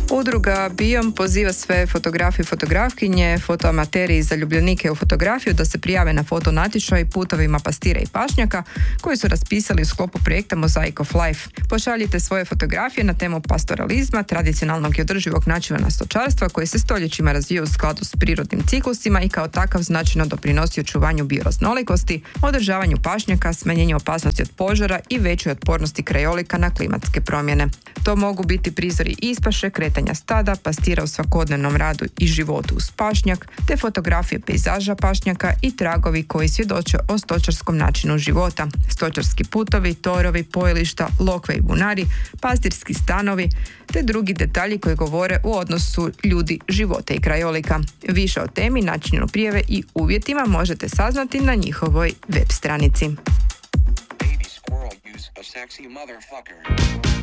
Udruga Biom poziva sve fotografe i fotografkinje, fotoamateri i zaljubljenike u fotografiju da se prijave na fotonatječaj putovima pastira i pašnjaka koji su raspisali u sklopu projekta Mosaic of Life. Pošaljite svoje fotografije na temu pastoralizma, tradicionalnog i održivog načina stočarstva koji se stoljećima razvija u skladu s prirodnim ciklusima i kao takav značajno doprinosi očuvanju bioraznolikosti, održavanju pašnjaka, smanjenju opasnosti od požara i većoj otpornosti krajolika na klimatske promjene. To mogu biti prizori ispaše, kretanja stada, pastira u svakodnevnom radu i životu uz pašnjak, te fotografije pejzaža pašnjaka i tragovi koji svjedoče o stočarskom načinu života, stočarski putovi, torovi, pojilišta, lokve i bunari, pastirski stanovi, te drugi detalji koji govore o odnosu ljudi, života i krajolika. Više o temi, načinu prijave i uvjetima možete saznati na njihovoj web stranici. Baby squirrel use a sexy motherfucker.